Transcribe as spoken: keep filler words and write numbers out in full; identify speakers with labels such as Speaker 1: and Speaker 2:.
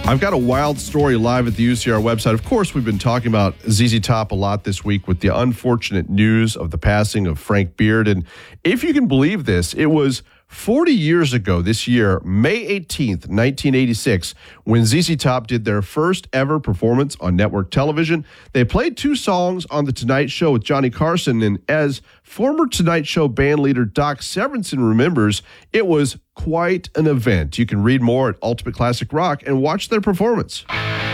Speaker 1: I've got a wild story live at the U C R website. Of course, we've been talking about Z Z Top a lot this week with the unfortunate news of the passing of Frank Beard. And if you can believe this, it was forty years ago this year, May eighteenth, nineteen eighty-six, when Z Z Top did their first ever performance on network television. They played two songs on The Tonight Show with Johnny Carson, and as former Tonight Show band leader Doc Severinsen remembers, it was quite an event. You can read more at Ultimate Classic Rock and watch their performance.